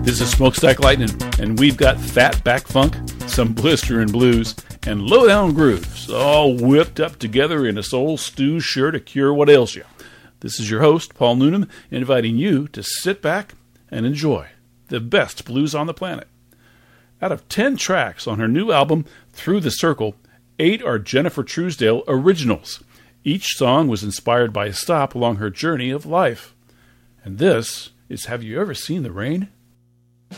This is Smokestack Lightning, and we've got fat back funk, some blistering blues, and low-down grooves, all whipped up together in a soul stew sure to cure what ails you. This is your host, Paul Noonan, inviting you to sit back and enjoy the best blues on the planet. Out of 10 tracks on her new album, Through the Circle, 8 are Jennifer Truesdale originals. Each song was inspired by a stop along her journey of life. And this is Have You Ever Seen the Rain?